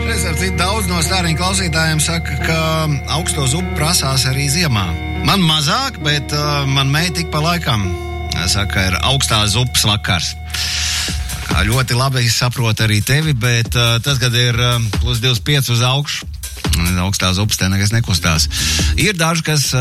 Daudz no Stāriņa klausītājiem saka, ka augsto zupu prasās arī ziemā. Man mazāk, bet man meita tik pa laikam saka, ir augstā zupas vakars. Kā ļoti labi saprot arī tevi, bet tad, kad ir plus 25 uz augšu, augstā zupas te nekas nekustās. Ir daži, kas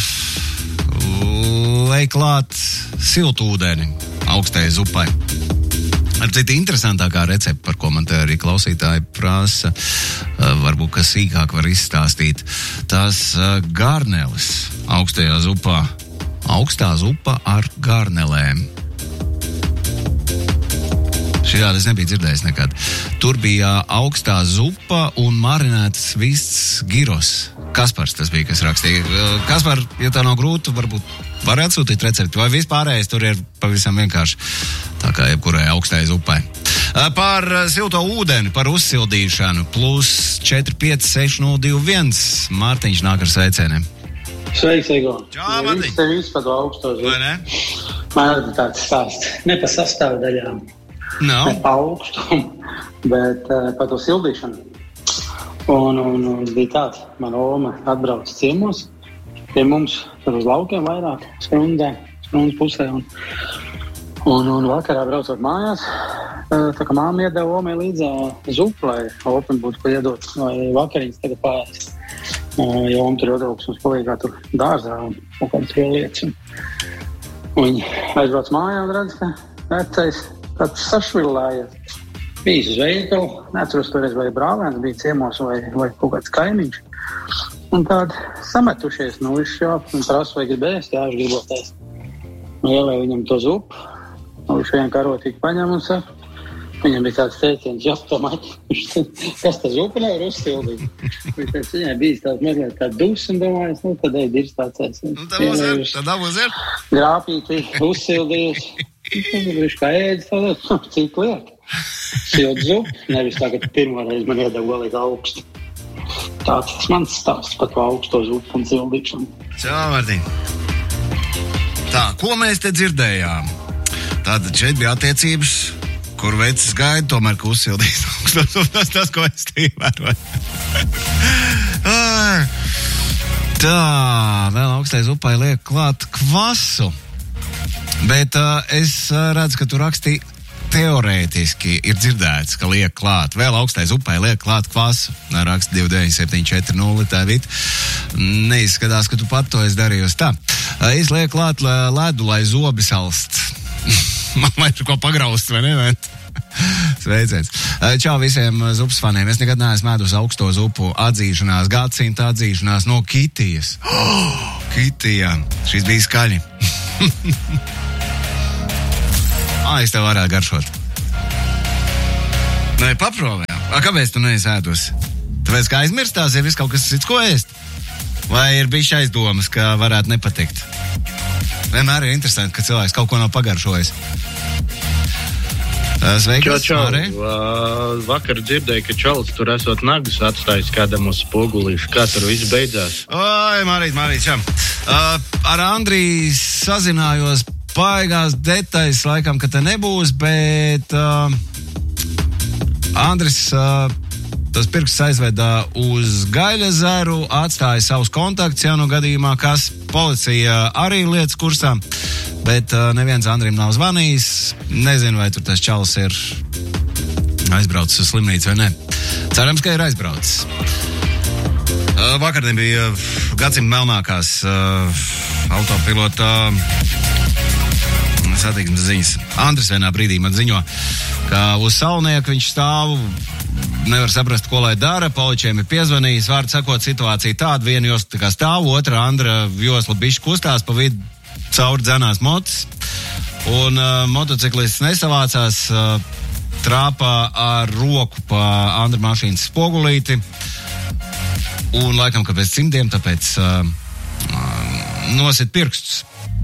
lej klāt siltu ūdeni augstai zupai. Ar citu interesantākā recepte, par ko man te arī klausītāji prasa, varbūt, kas sīkāk var izstāstīt, tās garneles augstajā zupā. Augstā zupa ar garnelēm. Šitādi es nebiju dzirdējis nekad. Tur bija augstā zupa un marinētas vists giros. Kaspars tas bija, kas rakstīja. Kaspar, ja tā nav grūti, varbūt varētu sūtīt recepti, vai vispārējais tur ir pavisam vienkārši, tā kā jebkurai augstai zupai. Par silto ūdeni, par uzsildīšanu, plus 4, 5, 6, 0, 2, 1. Mārtiņš nāk ar sveicieniem. Sveiks, Ego. Čau, Mārtiņ. Tev vispār to augsto zupu. Vai ne? Man ir tāds stāsts. Ne pa sastāvdaļām, No. ne pa augstumu, bet pa to sildīšanu. Un bija tāds, mana oma atbrauc ciemos pie mums, tur uz laukiem vairāk, skrundas pusē. Un vakarā braucot mājās, tā kā māma iedeva omai līdzā zupu, lai opam būtu ko iedot, vai vakariņas tagad pārēst. Jo oma tur ietrauks mums palīgā tur dārzā un kādas vēl lietas. Un viņi aizbrauc mājā un redz, ka vecais tāds sašvillājies. Bijis uz veikalu, neatceros toreiz vai brālēns bija ciemos vai kaut kāds kaimiņš. Un tādi sametušies no višķāp un prasa, vai gribēs, jā, es gribotēs. Ielēju viņam to zupu, viņš vien karotīgi paņem un saka, viņam bija tāds teiciens, kas tā zupa nevar uzsildīt. Viņš teica, viņai bijis tāds mazliet kā dus un domājas, tad ej dirst tāds. Tad abūs ir. Grāpīti uzsildījis. Viņš kā ēdis, tad cik liek. Silt zupu, nevis tagad pirmoreiz man iedeva līdz augstu. Tāds mans stāsts par to augsto zupu un sildīšanu. Čau, Mārtiņ. Tā, ko mēs te dzirdējām? Tātad šeit bija attiecības, kur vecis gaida, tomēr, ka uzsildīs augsto zupu. Tas, ko es tīvēroju. Tā, vēl augstai zupai liek klāt kvasu. Bet es redzu, ka tu rakstīji teorētiski ir dzirdēts, ka liek klāt. Vēl augstai zupai liek klāt kvasu. Raksta 29740, tā vīt. Neizskatās, ka tu pat to esi darījusi. Tā, es liek klāt ledu, lai zobi salst. Man vajag ko pagraust, vai ne? Sveiciens. Čau visiem zupas faniem. Es nekad neesmu ēdus augsto zupu. Atzīšanās, gadsimta atzīšanās no Kitijas. Kitijā. Šis bija skaļi. Es tev varētu garšot. Nē, paprovējām. Kāpēc tu neesi ēdus? Tāpēc, ka aizmirstās, ja viss kaut kas cits, ko ēst? Vai ir bijis aizdomas, ka varētu nepatikt? Vienmēr ir interesanti, ka cilvēks kaut ko nav pagaršojis. Sveiks, Mārē. Vakar dzirdēju, ka čalis tur esot nagus atstājis kādam uz spogulīšu. Kā tur viss beidzās? Oi, Mārīt, čam. Ar Andriju sazinājos paigās detaļas, laikam, ka te nebūs, bet Andris tas pirksts aizveda uz Gaļazaru, atstāja savus kontaktus, ja nu gadījumā kas, policija arī lietas kursā, bet neviens Andrim nav zvanījis, nezinu, vai tur tas čalis ir aizbraucis uz slimnīcu vai ne. Cerams, ka ir aizbraucis. Vakardien bija gadsimta melnākās autopilota satiksmes ziņas. Andris vienā brīdī man ziņo, ka uz Salnieku viņš stāv, nevar saprast, ko lai dara, poličiem ir piezvanījis, vārdu sakot, situācija tāda, viena josla tā kā stāv, otra Andra josla bišķi kustās, pa vidu cauri dzenās motis, un motociklists nesavācās, trāpā ar roku pa Andra mašīnas spogulīti, un laikam, ka pēc cimdiem, tāpēc nosit pirkstus.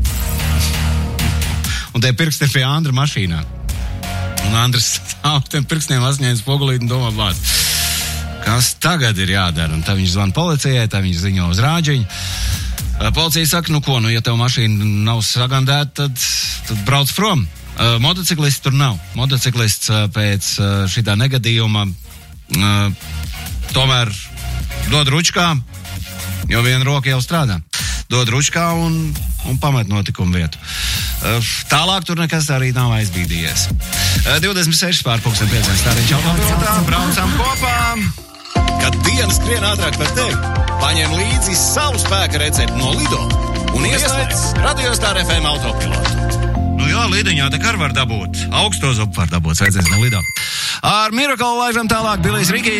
Un tie pirksti ir pie Andra mašīnā. Un Andris stāv tiem pirkstiem asņēns spogulīt un domā vārds. Kas tagad ir jādara? Un tā viņš zvana policijai, tā viņš ziņo uz rāģiņu. Policija saka, ja tev mašīna nav sagandēta, tad brauc prom. Motociklists tur nav. Motociklists pēc šitā negadījuma tomēr dod ručkā, jo viena roka jau strādā. Dod ručkā un pamet notikumu vietu. Tālāk tur nekas arī nav aizbīdījies. 26 pārpūkstiem 5 stāriņš autopilotā, braucam kopā. Kad diena skrien ātrāk par tevi, paņem līdzi savu spēka recepti no Lido un ieslēdz Radio Star FM autopilotu. Nu jā, Lidiņā te kar var dabūt. Augsto zupu var dabūt, sveiciens no Lido. Ar Miracle laižam tālāk Bilijs Rikijs.